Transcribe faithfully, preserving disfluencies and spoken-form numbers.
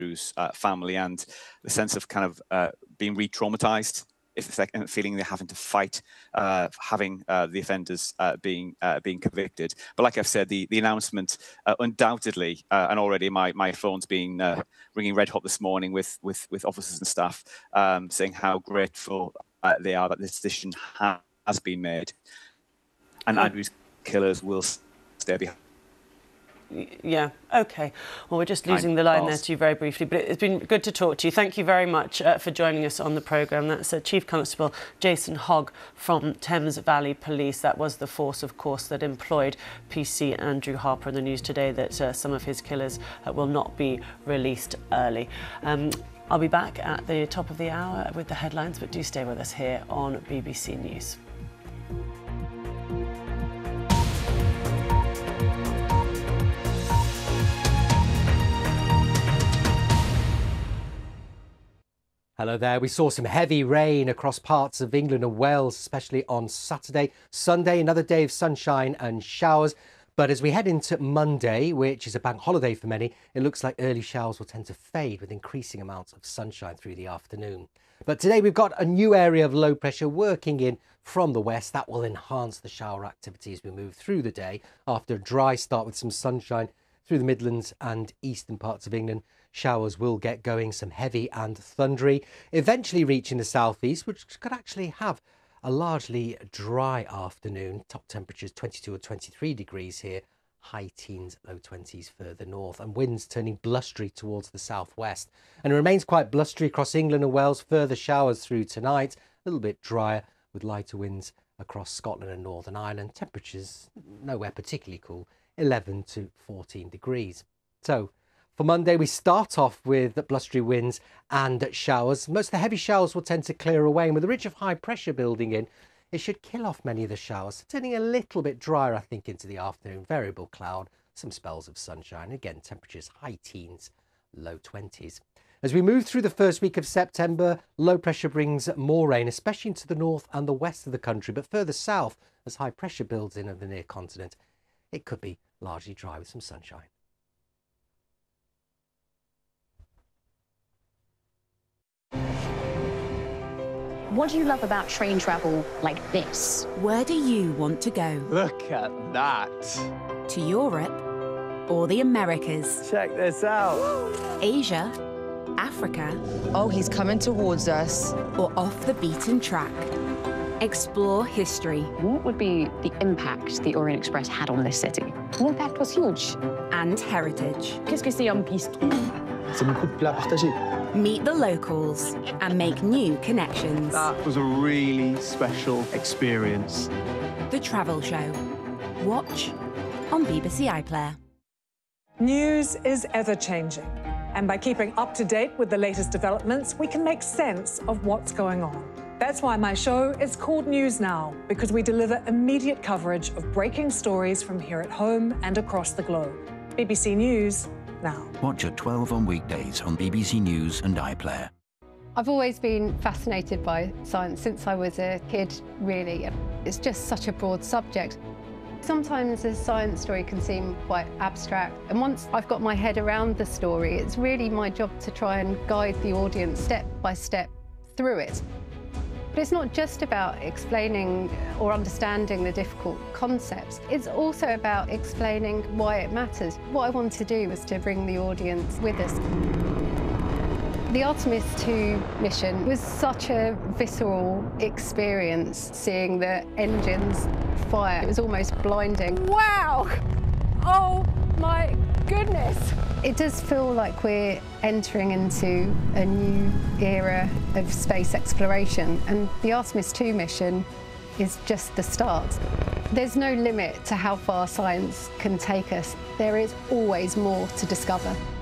Andrew's uh, family, and the sense of kind of uh, being re-traumatized, if it's like feeling they're having to fight, uh, having uh, the offenders uh, being uh, being convicted. But like I've said, the the announcement uh, undoubtedly, uh, and already my my phone's been uh, ringing red hot this morning with with with officers and staff um, saying how grateful uh, they are that this decision ha has been made, and oh. Andrew's killers will stay behind. Yeah, okay. Well, we're just losing the line there to you very briefly, but it's been good to talk to you. Thank you very much uh, for joining us on the programme. That's uh, Chief Constable Jason Hogg from Thames Valley Police. That was the force, of course, that employed P C Andrew Harper. In the news today that uh, some of his killers uh, will not be released early. Um, I'll be back at the top of the hour with the headlines, but do stay with us here on B B C News. Hello there. We saw some heavy rain across parts of England and Wales, especially on Saturday. Sunday, another day of sunshine and showers. But as we head into Monday, which is a bank holiday for many, it looks like early showers will tend to fade with increasing amounts of sunshine through the afternoon. But today we've got a new area of low pressure working in from the west. That will enhance the shower activity as we move through the day after a dry start with some sunshine through the Midlands and eastern parts of England. Showers will get going, some heavy and thundery, eventually reaching the southeast, which could actually have a largely dry afternoon. Top temperatures twenty-two or twenty-three degrees here, high teens, low twenties further north, and winds turning blustery towards the southwest. And it remains quite blustery across England and Wales. Further showers through tonight, a little bit drier with lighter winds across Scotland and Northern Ireland. Temperatures nowhere particularly cool, eleven to fourteen degrees. So for Monday, we start off with blustery winds and showers. Most of the heavy showers will tend to clear away, and with a ridge of high pressure building in, it should kill off many of the showers, turning a little bit drier, I think, into the afternoon. Variable cloud, some spells of sunshine. Again, temperatures high teens, low twenties. As we move through the first week of September, low pressure brings more rain, especially into the north and the west of the country, but further south, as high pressure builds in over the near continent, it could be largely dry with some sunshine. What do you love about train travel like this? Where do you want to go? Look at that. To Europe or the Americas? Check this out. Asia, Africa. Oh, he's coming towards us. Or off the beaten track. Explore history. What would be the impact the Orient Express had on this city? The impact was huge. And heritage. Qu'est-ce que c'est un piston? C'est beaucoup de plats partagés. Meet the locals and make new connections. That was a really special experience. The Travel Show. Watch on B B C iPlayer. News is ever-changing, and by keeping up to date with the latest developments, we can make sense of what's going on. That's why my show is called News Now, because we deliver immediate coverage of breaking stories from here at home and across the globe. B B C News Now. Watch at twelve on weekdays on B B C News and iPlayer. I've always been fascinated by science since I was a kid, really. It's just such a broad subject. Sometimes a science story can seem quite abstract, and once I've got my head around the story, it's really my job to try and guide the audience step by step through it. But it's not just about explaining or understanding the difficult concepts. It's also about explaining why it matters. What I want to do is to bring the audience with us. The Artemis two mission was such a visceral experience, seeing the engines fire. It was almost blinding. Wow! Oh my goodness! It does feel like we're entering into a new era of space exploration, and the Artemis two mission is just the start. There's no limit to how far science can take us. There is always more to discover.